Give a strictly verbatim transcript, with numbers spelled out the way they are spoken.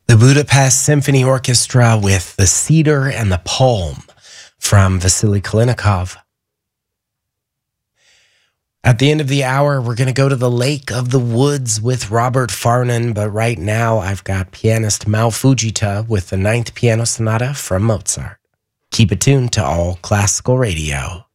The Budapest Symphony Orchestra with The Cedar and the Palm from Vasily Kalinikov. At the end of the hour, we're going to go to the Lake of the Woods with Robert Farnon, but right now I've got pianist Mao Fujita with the Ninth Piano Sonata from Mozart. Keep it tuned to All Classical Radio.